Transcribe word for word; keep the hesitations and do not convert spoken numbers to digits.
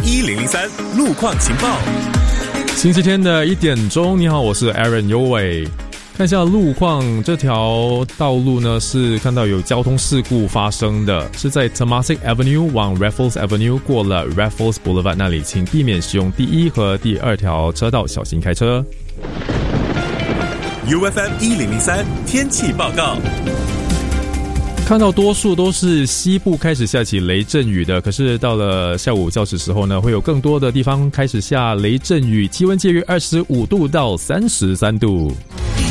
一零零三路况情报。 星期天的一点钟，你好，我是 Aaron 尤伟。看一下路况，这条道路呢是看到有交通事故发生的，是在 Temasek Avenue 往 Raffles Avenue 过了 Raffles Boulevard 那里，请避免使用第一和第二条车道，小心开车。 U F M 一零零三天气报告。 看到多数都是西部开始下起雷阵雨的，可是到了下午较时时候呢，会有更多的地方开始下雷阵雨，气温介于二十五度到三十三度。